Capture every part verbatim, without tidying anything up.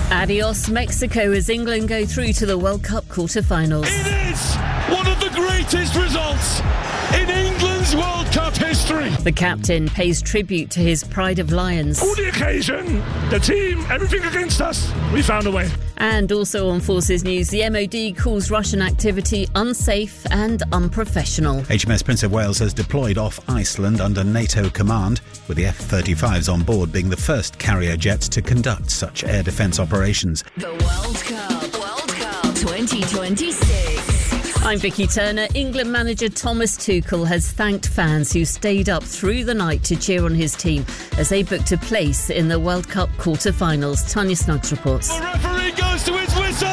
Adios, Mexico, as England go through to the World Cup quarter-finals. It is one of the greatest results in England's World Cup history. The captain pays tribute to his pride of Lions. All the occasion, the team, everything against us, we found a way. And also on Forces News, the M O D calls Russian activity unsafe and unprofessional. H M S Prince of Wales has deployed off Iceland under NATO command, with the F thirty-fives on board being the first carrier jets to conduct such air defence operations. The World Cup, World Cup twenty twenty-six. I'm Vicky Turner. England manager Thomas Tuchel has thanked fans who stayed up through the night to cheer on his team as they booked a place in the World Cup quarter-finals. Tanya Snuggs reports. The referee goes to his whistle!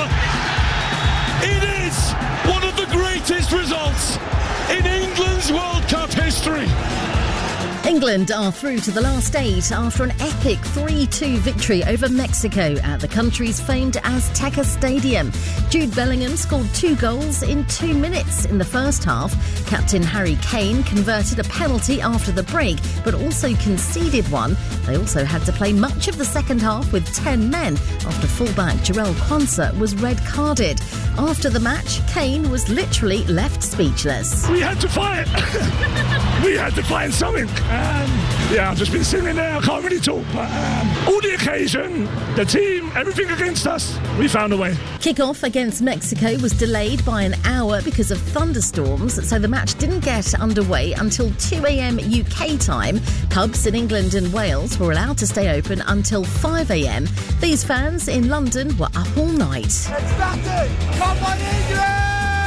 It is one of the greatest results in England's World Cup history. England are through to the last eight after an epic three two victory over Mexico at the country's famed Azteca Stadium. Jude Bellingham scored two goals in two minutes in the first half. Captain Harry Kane converted a penalty after the break, but also conceded one. They also had to play much of the second half with ten men after fullback Jarell Quansah was red-carded. After the match, Kane was literally left speechless. We had to fight. We had to find something. Um, yeah, I've just been sitting there. I can't really talk. But um, all the occasion, the team, everything against us, we found a way. Kick-off against Mexico was delayed by an hour because of thunderstorms, so the match didn't get underway until two a.m. U K time. Pubs in England and Wales were allowed to stay open until five a.m. These fans in London were up all night. Ecstatic! Come on, England!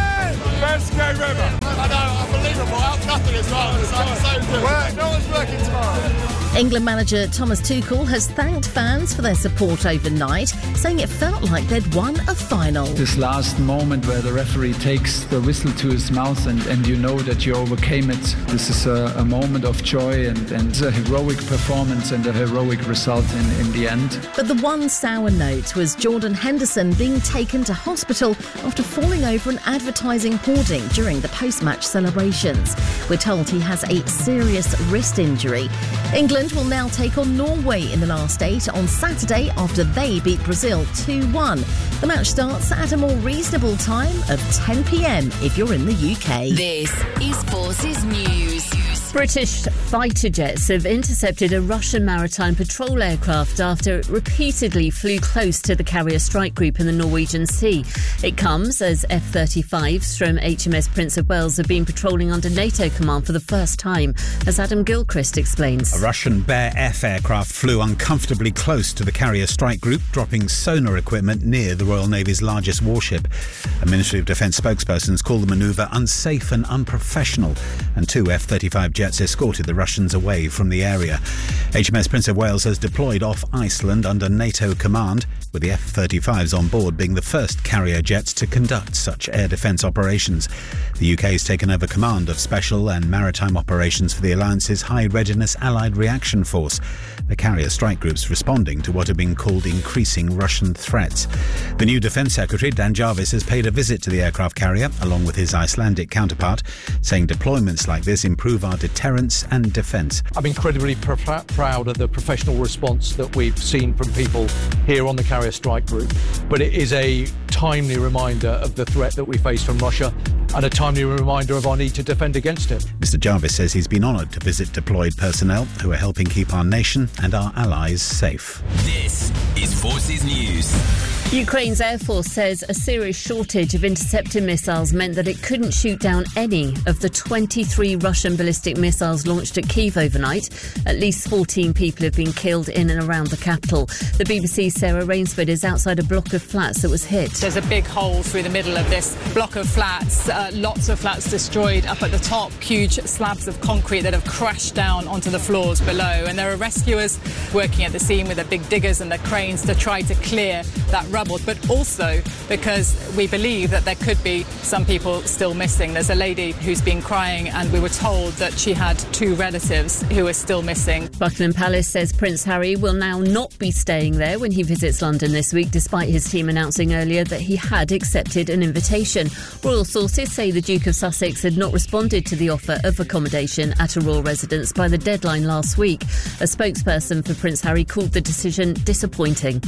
Best game ever. I know, unbelievable. Out nothing as well. It's like so good. Well, no one's working tomorrow. England manager Thomas Tuchel has thanked fans for their support overnight, saying it felt like they'd won a final. This last moment where the referee takes the whistle to his mouth and, and you know that you overcame it. This is a, a moment of joy and, and a heroic performance and a heroic result in, in the end. But the one sour note was Jordan Henderson being taken to hospital after falling over an advertising hoarding during the post-match celebrations. We're told he has a serious wrist injury. England will now take on Norway in the last eight on Saturday after they beat Brazil two one. The match starts at a more reasonable time of ten p.m. if you're in the U K. This is Forces News. British fighter jets have intercepted a Russian maritime patrol aircraft after it repeatedly flew close to the carrier strike group in the Norwegian Sea. It comes as F thirty-fives from H M S Prince of Wales have been patrolling under NATO command for the first time, as Adam Gilchrist explains. A Russian Bear F aircraft flew uncomfortably close to the carrier strike group, dropping sonar equipment near the Royal Navy's largest warship. A Ministry of Defence spokespersons call the manoeuvre unsafe and unprofessional, and two F thirty-five jets escorted the Russians away from the area. H M S Prince of Wales has deployed off Iceland under NATO command, with the F thirty-fives on board being the first carrier jets to conduct such air defence operations. The U K has taken over command of special and maritime operations for the alliance's High Readiness Allied Reaction Force. The carrier strike groups responding to what have been called increasing Russian threats. The new Defence Secretary, Dan Jarvis, has paid a visit to the aircraft carrier, along with his Icelandic counterpart, saying deployments like this improve our deterrence and defence. I'm incredibly pr- proud of the professional response that we've seen from people here on the carrier strike group, but it is a timely reminder of the threat that we face from Russia and a timely reminder of our need to defend against it. Mister Jarvis says he's been honoured to visit deployed personnel who are helping keep our nation and our allies safe. This is Forces News. Ukraine's Air Force says a serious shortage of interceptor missiles meant that it couldn't shoot down any of the twenty-three Russian ballistic missiles launched at Kyiv overnight. At least fourteen people have been killed in and around the capital. The B B C's Sarah Rainsford is outside a block of flats that was hit. There's a big hole through the middle of this block of flats. Uh, lots of flats destroyed up at the top. Huge slabs of concrete that have crashed down onto the floors below. And there are rescuers working at the scene with the big diggers and the cranes to try to clear that rubble, but also because we believe that there could be some people still missing. There's a lady who's been crying, and we were told that she had two relatives who are still missing. Buckingham Palace says Prince Harry will now not be staying there when he visits London this week, despite his team announcing earlier that he had accepted an invitation. Royal sources say the Duke of Sussex had not responded to the offer of accommodation at a royal residence by the deadline last week. A spokesperson for Prince Harry called the decision disappointing.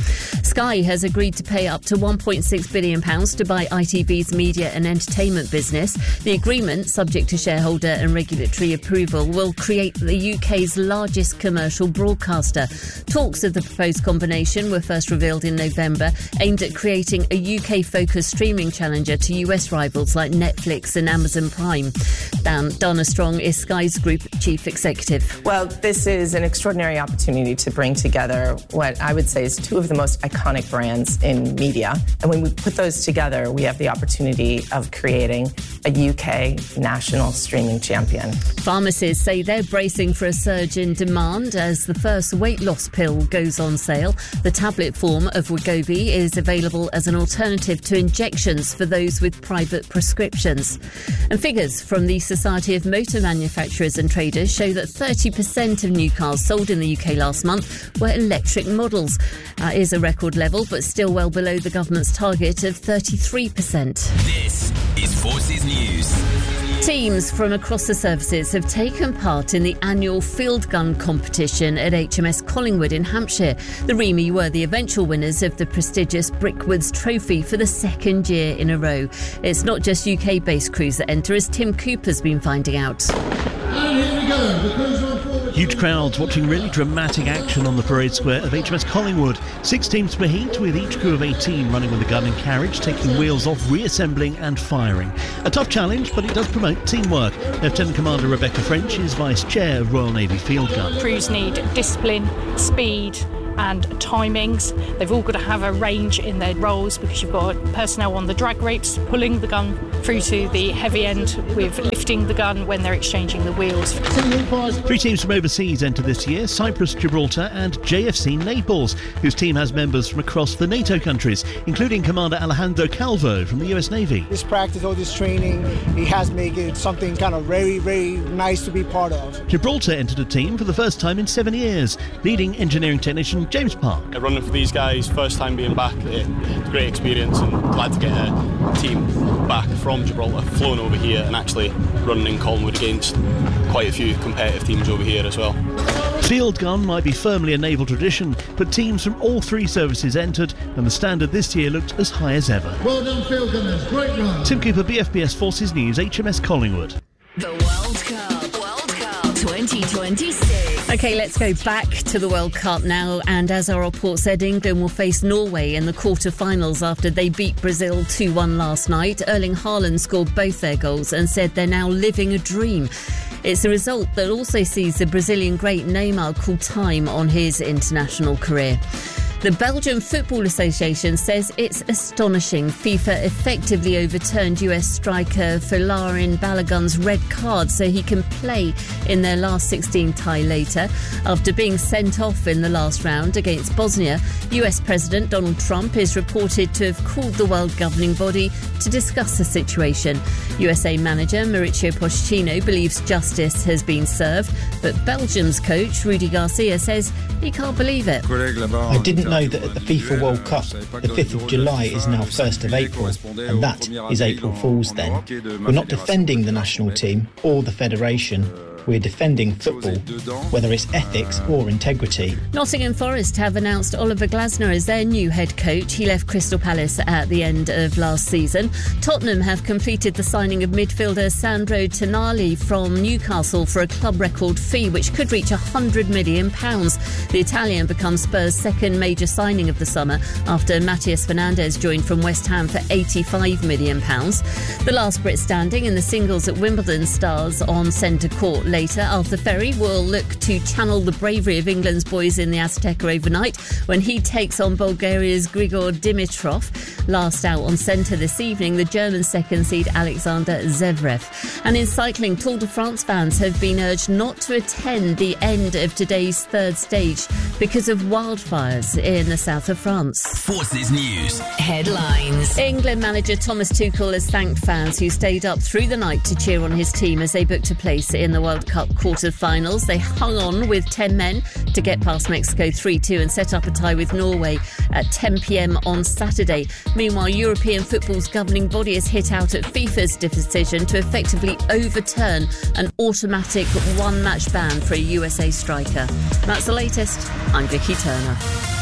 Sky has agreed to pay up to one point six billion pounds to buy I T V's media and entertainment business. The agreement, subject to shareholder and regulatory approval, will create the U K's largest commercial broadcaster. Talks of the proposed combination were first revealed in November, aimed at creating a U K-focused streaming challenger to U S rivals like Netflix and Amazon Prime. Dan, Dana Strong is Sky's Group Chief Executive. Well, this is an extraordinary opportunity to bring together what I would say is two of the most iconic brands in media. And when we put those together, we have the opportunity of creating a U K national streaming champion. Pharmacists say they're bracing for a surge in demand as the first weight loss pill goes on sale. The tablet form of Wegovy is available as an alternative to injections for those with private prescriptions. And figures from the Society of Motor Manufacturers and Traders show that thirty percent of new cars sold in the U K last month were electric models. That is a record level, but still well below the government's target of thirty-three percent. This is Forces News. Teams from across the services have taken part in the annual field gun competition at H M S Collingwood in Hampshire. The Remy were the eventual winners of the prestigious Brickwoods Trophy for the second year in a row. It's not just U K-based crews that enter, as Tim Cooper's been finding out. And here we go. The crews are on forward. Huge crowds watching really dramatic action on the parade square of H M S Collingwood. Six teams per heat, with each crew of eighteen running with a gun and carriage, taking wheels off, reassembling and firing. A tough challenge, but it does promote teamwork. Lieutenant Commander Rebecca French is Vice Chair of Royal Navy Field Gun. Crews need discipline, speed and timings. They've all got to have a range in their roles, because you've got personnel on the drag ropes pulling the gun through to the heavy end with lifting the gun when they're exchanging the wheels. Three teams from overseas enter this year: Cyprus, Gibraltar and J F C Naples, whose team has members from across the NATO countries, including Commander Alejandro Calvo from the U S Navy. This practice, all this training, it has made it something kind of very, very nice to be part of. Gibraltar entered a team for the first time in seven years, leading engineering technician James Park. Running for these guys, first time being back, it's a great experience, and glad to get a team back from Gibraltar, flown over here and actually running in Collingwood against quite a few competitive teams over here as well. Field gun might be firmly a naval tradition, but teams from all three services entered, and the standard this year looked as high as ever. Well done, field gunners, great run. Tim Cooper, B F B S Forces News, H M S Collingwood. The World Cup, World Cup twenty twenty-six. OK, let's go back to the World Cup now. And as our report said, England will face Norway in the quarter-finals after they beat Brazil two one last night. Erling Haaland scored both their goals and said they're now living a dream. It's a result that also sees the Brazilian great Neymar call time on his international career. The Belgian Football Association says it's astonishing FIFA effectively overturned U S striker Folarin Balogun's red card so he can play in their last sixteen tie later. After being sent off in the last round against Bosnia, U S President Donald Trump is reported to have called the world governing body to discuss the situation. U S A manager Mauricio Pochettino believes justice has been served, but Belgium's coach Rudy Garcia says he can't believe it. I didn't know that at the FIFA World Cup, the fifth of July is now first of April, and that is April Fool's then. We're not defending the national team or the federation. We're defending football, whether it's ethics or integrity. Nottingham Forest have announced Oliver Glasner as their new head coach. He left Crystal Palace at the end of last season. Tottenham have completed the signing of midfielder Sandro Tonali from Newcastle for a club record fee which could reach one hundred million pounds. The Italian becomes Spurs' second major signing of the summer after Matias Fernandez joined from West Ham for eighty-five million pounds. The last Brit standing in the singles at Wimbledon stars on centre court later. Arthur Ferry will look to channel the bravery of England's boys in the Azteca overnight when he takes on Bulgaria's Grigor Dimitrov. Last out on centre this evening, the German second seed Alexander Zverev. And in cycling, Tour de France fans have been urged not to attend the end of today's third stage because of wildfires in the south of France. Forces News Headlines. England manager Thomas Tuchel has thanked fans who stayed up through the night to cheer on his team as they booked a place in the World Cup quarter-finals. They hung on with ten men to get past Mexico three two and set up a tie with Norway at ten p.m. on Saturday. Meanwhile, European football's governing body has hit out at FIFA's decision to effectively overturn an automatic one-match ban for a U S A striker. That's the latest. I'm Vicky Turner.